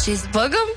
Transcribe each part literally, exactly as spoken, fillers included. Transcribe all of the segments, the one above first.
Znači, s Bogom.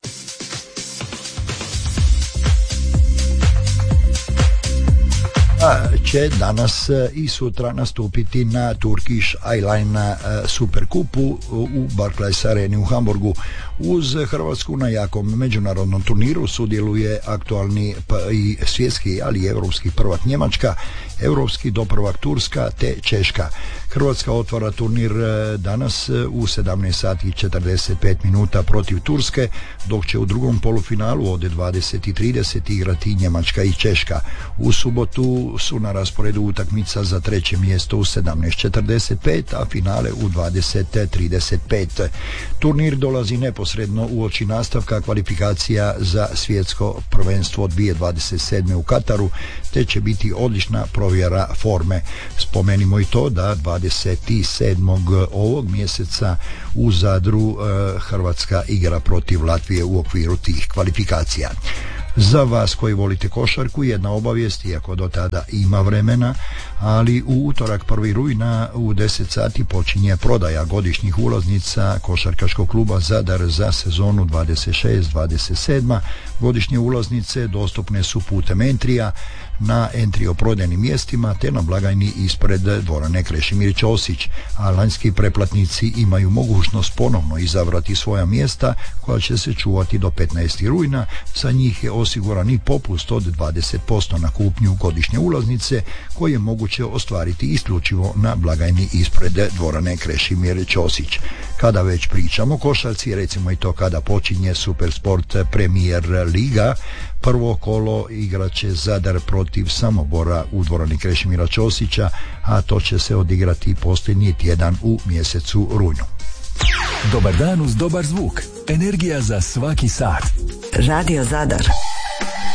Će danas i sutra nastupiti na Turkish Airlines Super Kupu u Barclays Areni u Hamburgu. Uz Hrvatsku na jakom međunarodnom turniru sudjeluje aktualni i svjetski, ali i europski prvak Njemačka, europski doprvak Turska te Češka. Hrvatska otvara turnir danas u sedamnaest sati i četrdeset pet minuta protiv Turske, dok će u drugom polufinalu od dvadeset i trideset igrati Njemačka i Češka. U subotu su na rasporedu utakmica za treće mjesto u sedamnaest četrdeset pet, a finale u dvadeset trideset pet. Turnir dolazi neposredno uoči nastavka kvalifikacija za svjetsko prvenstvo dvije tisuće dvadeset sedme u Kataru, te će biti odlična provjera forme. Spomenimo i to da dvadeset sedmog ovog mjeseca u Zadru Hrvatska igra protiv Latvije u okviru tih kvalifikacija. Za vas koji volite košarku, jedna obavijest, iako do tada ima vremena, ali u utorak prvog rujna u deset sati počinje prodaja godišnjih ulaznica košarkaškog kluba Zadar za sezonu dvadeset šest dvadeset sedam. Godišnje ulaznice dostupne su putem Entrija na Entrio prodajnim mjestima te na blagajni ispred dvorane Krešimir Ćosić, a lanjski preplatnici imaju mogućnost ponovno izabrati svoja mjesta koja će se čuvati do petnaestog rujna. Za njih je osiguran i popust od dvadeset posto na kupnju godišnje ulaznice koje je moguće ostvariti isključivo na blagajni ispred dvorane Krešimir Ćosić. Kada već pričamo o košarci, recimo i to kada počinje Supersport Premier Liga. Prvo kolo igraće Zadar protiv Samobora u dvorani Krešimira Ćosića, a to će se odigrati posljednji tjedan u mjesecu rujnu. Dobar dan uz dobar zvuk. Energija za svaki sat. Radio Zadar.